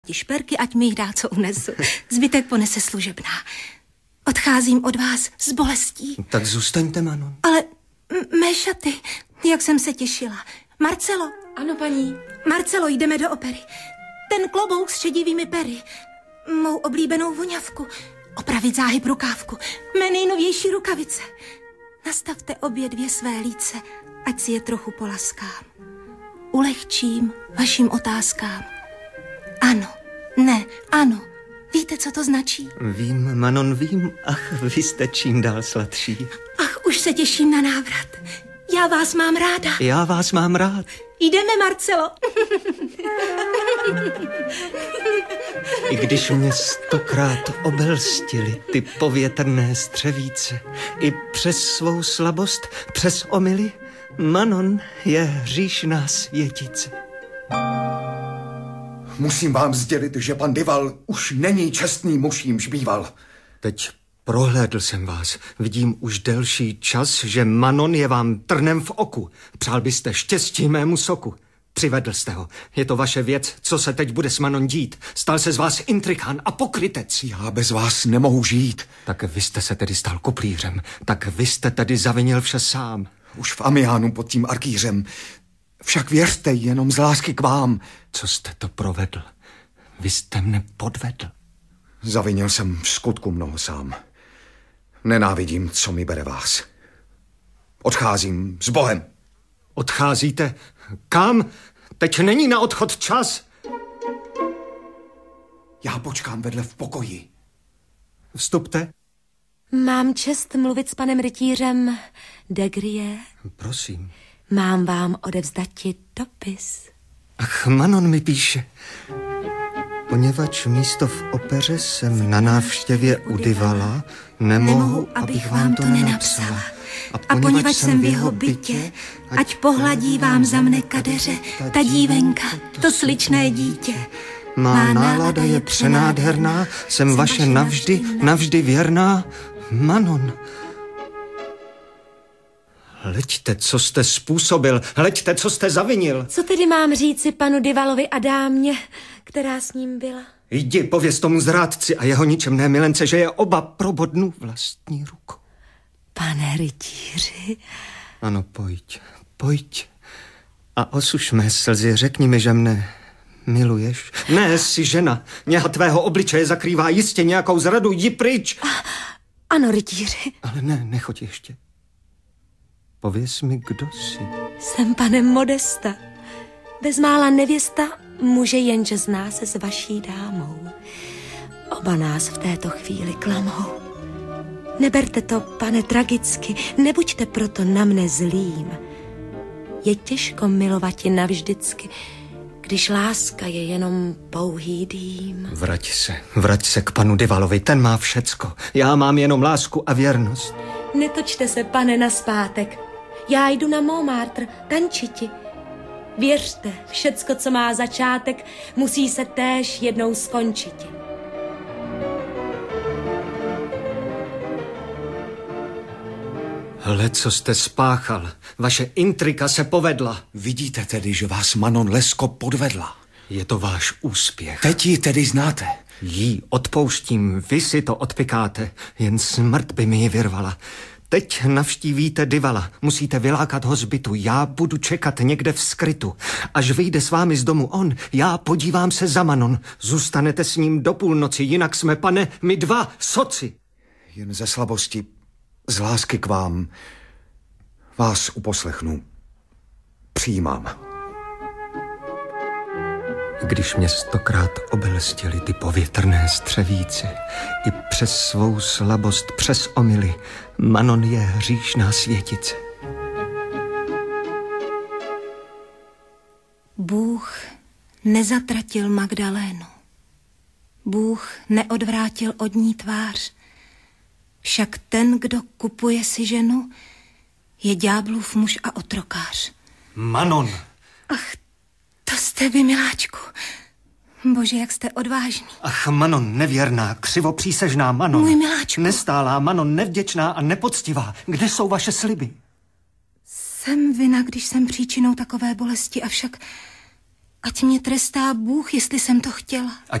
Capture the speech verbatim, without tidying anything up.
Ti šperky, ať mi jich dá, co unesu. Zbytek ponese služebná. Odcházím od vás s bolestí. Tak zůstaňte, Manon. Ale m- mé šaty, jak jsem se těšila. Marcelo. Ano, paní. Marcelo, jdeme do opery. Ten klobouk s šedivými pery. Mou oblíbenou voňavku. Opravit záhyb rukávku. Mé nejnovější rukavice. Nastavte obě dvě své líce, ať si je trochu polaskám. Ulehčím vašim otázkám. Ano, ne, ano. Víte, co to značí? Vím, Manon, vím. Ach, vy jste čím dál sladší. Ach, už se těším na návrat. Já vás mám ráda. Já vás mám rád. Jdeme, Marcelo. I když mě stokrát obelstily ty povětrné střevíce, i přes svou slabost, přes omyly, Manon je hříšná světice. Musím vám sdělit, že pan Dival už není čestný muž, jímž býval. Teď prohlédl jsem vás. Vidím už delší čas, že Manon je vám trnem v oku. Přál byste štěstí mému soku. Přivedl jste ho. Je to vaše věc, co se teď bude s Manon dít. Stal se z vás intrikán a pokrytec. Já bez vás nemohu žít. Tak vy jste se tedy stal kuplířem. Tak vy jste tedy zavinil vše sám. Už v Amiánu pod tím arkýřem. Však věřte, jenom z lásky k vám. Co jste to provedl? Vy jste mne podvedl. Zavinil jsem v skutku mnoho sám. Nenávidím, co mi bere vás. Odcházím s Bohem. Odcházíte? Kam? Teď není na odchod čas. Já počkám vedle v pokoji. Vstupte. Mám čest mluvit s panem rytířem de Grieux. Prosím. Mám vám odevzdati dopis. Ach, Manon mi píše. Poněvadž místo v opeře jsem na návštěvě u Divala, nemohu, Nemohu abych vám to nenapsala. A poněvadž jsem v jeho bytě, ať pohladí vám za mne kadeře ta dívenka, to sličné dítě. Má nálada je přenádherná, jsem vaše navždy, navždy věrná, Manon. Hleďte, co jste způsobil, hleďte, co jste zavinil. Co tedy mám říci panu Divalovi a dámě, která s ním byla? Jdi, pověz tomu zrádci a jeho ničemné milence, že je oba probodnu vlastní rukou. Pane rytíři. Ano, pojď, pojď. A osuš mé slzy, řekni mi, že mne miluješ. Ne, jsi žena, něha tvého obličeje zakrývá jistě nějakou zradu, jdi pryč. A, ano, rytíři. Ale ne, nechoď ještě. Pověz mi, kdo jsi. Jsem panem Modesta. Bezmála nevěsta muže jenže zná se s vaší dámou. Oba nás v této chvíli klamou. Neberte to, pane, tragicky, nebuďte proto na mne zlým. Je těžko milovati navždycky, když láska je jenom pouhý dým. Vrať se, vrať se k panu Divalovi, ten má všecko. Já mám jenom lásku a věrnost. Netočte se, pane, naspátek. Já jdu na Montmartre tančiti. Věřte, všecko, co má začátek, musí se též jednou skončiti. Hle, co jste spáchal. Vaše intrika se povedla. Vidíte tedy, že vás Manon Lescaut podvedla. Je to váš úspěch. Teď ji tedy znáte. Jí odpouštím, vy si to odpikáte. Jen smrt by mi ji vyrvala. Teď navštívíte Divala. Musíte vylákat ho z bytu. Já budu čekat někde v skrytu. Až vyjde s vámi z domu on, já podívám se za Manon. Zůstanete s ním do půlnoci, jinak jsme, pane, my dva soci. Jen ze slabosti, z lásky k vám, vás uposlechnu. Přijímám. Když mě stokrát obelstily ty povětrné střevíce, i přes svou slabost, přes omyly, Manon je hříšná světice. Bůh nezatratil Magdalénu. Bůh neodvrátil od ní tvář. Však ten, kdo kupuje si ženu, je ďáblův muž a otrokář. Manon! Ach, to jste vy, miláčku. Bože, jak jste odvážný. Ach, Manon, nevěrná, křivopřísežná Manon. Můj miláčku. Nestálá Manon, nevděčná a nepoctivá. Kde jsou vaše sliby? Jsem vina, když jsem příčinou takové bolesti, avšak Ať mě trestá Bůh, jestli jsem to chtěla.